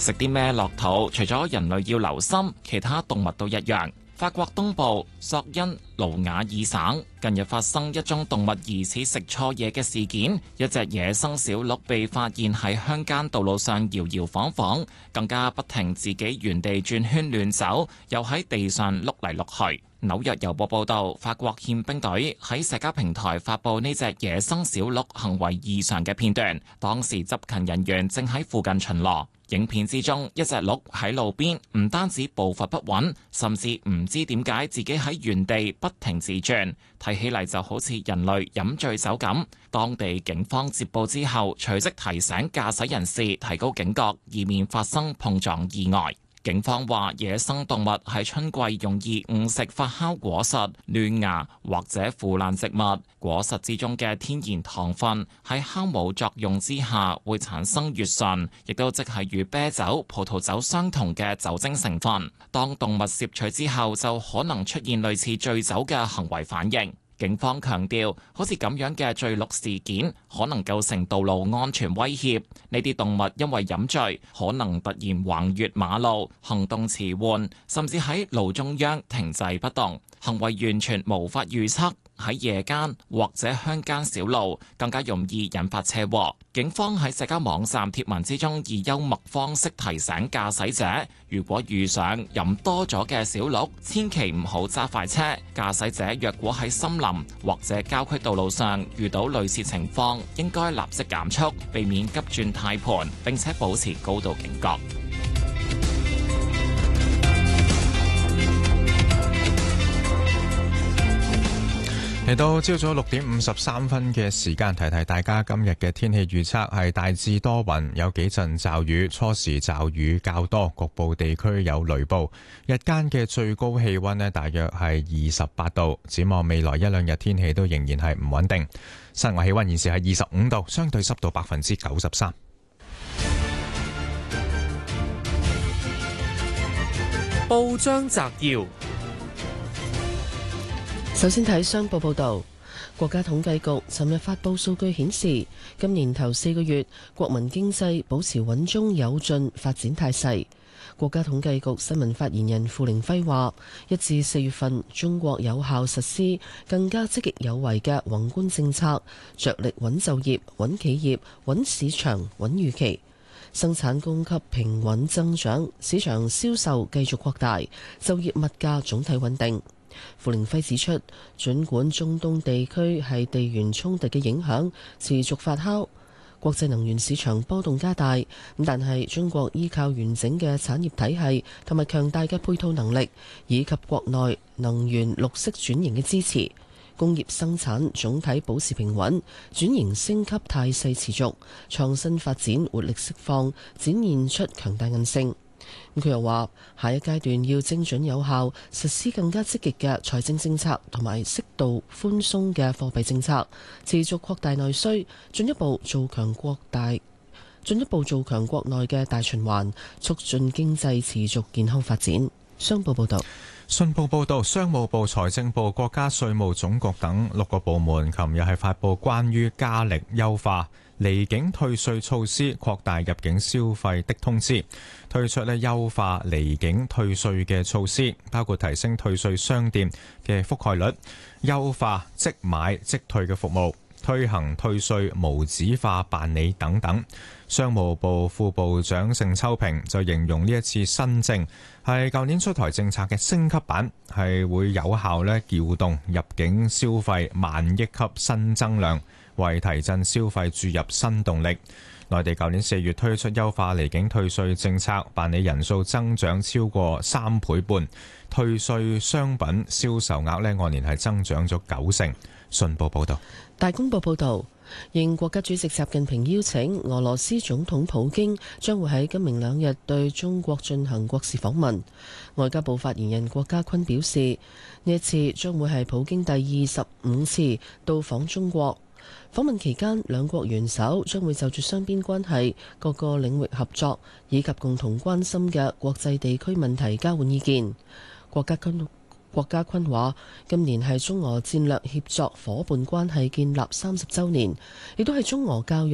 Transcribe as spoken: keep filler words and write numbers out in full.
食啲咩落肚，除咗人類要留心，其他動物都一樣。法國東部索恩盧瓦爾省近日發生一宗動物疑似食錯嘢嘅事件，一隻野生小鹿被發現喺鄉間道路上搖搖晃晃，更加不停自己原地轉圈亂走，又喺地上碌嚟碌去。紐約郵報報道，法國憲兵隊喺社交平台發布呢隻野生小鹿行為異常嘅片段，當時執勤人員正喺附近巡邏。影片之中，一隻鹿喺路邊，唔單止步伐不穩，甚至唔知點解自己喺原地不停自轉，睇起嚟就好似人類飲醉酒咁。當地警方接報之後，隨即提醒駕駛人士提高警覺，以免發生碰撞意外。警方話，野生動物喺春季容易誤食發酵果實、嫩芽或者腐爛植物。果實之中嘅天然糖分喺酵母作用之下會產生乙醇，亦都即係與啤酒、葡萄酒相同嘅酒精成分。當動物攝取之後，就可能出現類似醉酒嘅行為反應。警方強調，好似咁樣嘅醉鹿事件可能構成道路安全威脅。呢啲動物因為飲醉，可能突然橫越馬路，行動遲緩，甚至喺路中央停滯不動，行為完全無法預測。喺夜間或者鄉間小路更加容易引發車禍。警方喺社交網站貼文之中以幽默方式提醒駕駛者，如果遇上飲多咗嘅小鹿，千祈唔好揸快車。駕駛者若果喺森林或者郊區道路上遇到類似情況，應該立即減速，避免急轉軚盤，並且保持高度警覺。 嚟到朝早六點五十三分嘅時間，提提大家今日嘅天氣預測係大致多雲，有幾陣驟雨，初時驟雨較多，局部地區有雷暴。日間嘅最高氣溫呢，大約係二十八度。展望未來一兩日天氣都仍然係唔穩定。室外氣溫現時係二十五度，相對濕度百分之九十三。 報章摘要。 首先睇商報報導，國家統計局尋日發布數據顯示，今年頭四個月國民經濟保持穩中有進發展態勢。國家統計局新聞發言人付凌暉話，一至四月份中國有效實施更加積極有為嘅宏觀政策，着力穩就業、穩企業、穩市場、穩預期，生產供給平穩增長，市場銷售繼續擴大，就業物價總體穩定。付凌暉指出，儘管中東地區係地緣衝突嘅影響持續發酵，國際能源市場波動加大，咁但係中國依靠完整嘅產業體系同埋強大嘅配套能力，以及國內能源綠色轉型嘅支持，工業生產總體保持平穩，轉型升級態勢持續，創新發展活力釋放，展現出強大韌性。佢又話，下一階段要精準有效實施更加積極嘅財政政策同埋適度寬鬆嘅貨幣政策，持續擴大內需，進一步做強國大，進一步做強國內嘅大循環，促進經濟持續健康發展。商報報道。 信報報導，商務部、財政部、國家稅務總局等六個部門琴日係發布關於加力優化離境退稅措施、擴大入境消費的通知，推出咧優化離境退稅嘅措施，包括提升退稅商店嘅覆蓋率、優化即買即退嘅服務、推行退稅無紙化辦理等等。商務部副部長盛秋平就形容呢一次新政係舊年出台政策嘅升級版，係會有效咧撬動入境消費萬億級新增量，為提振消費注入新動力。內地舊年四月推出優化離境退稅政策，辦理人數增長超過三倍半，退稅商品銷售額咧按年係增長咗九成。信報報道。 大公報報導，應國家主席習近平邀請，俄羅斯總統普京將會喺今明兩日對中國進行國事訪問。外交部發言人郭家坤表示，呢一次將會係普京第二十五次到訪中國。訪問期間，兩國元首將會就住雙邊關係、各個領域合作以及共同關心嘅國際地區問題交換意見。郭家坤郭家坤話：今年係中俄戰略協作夥伴關係建立三十週年，亦都係中俄教育